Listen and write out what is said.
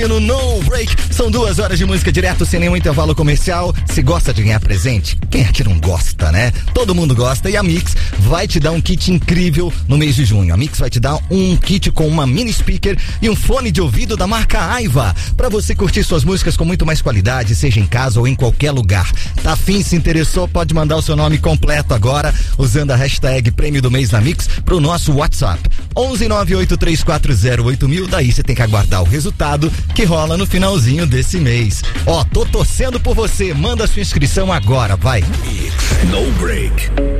No No Break, são 2 horas de música direto sem nenhum intervalo comercial. Se gosta de ganhar presente, quem é que não gosta, né? Todo mundo gosta e a Mix vai te dar um kit incrível no mês de junho. A Mix vai te dar um kit com uma mini speaker e um fone de ouvido da marca Aiva, pra você curtir suas músicas com muito mais qualidade, seja em casa ou em qualquer lugar. Tá afim, se interessou, pode mandar o seu nome completo agora, usando a hashtag Prêmio do Mês na Mix pro nosso WhatsApp 11983408000. Daí você tem que aguardar o resultado que rola no finalzinho desse mês. Ó, tô torcendo por você, manda sua inscrição agora, vai. No Break.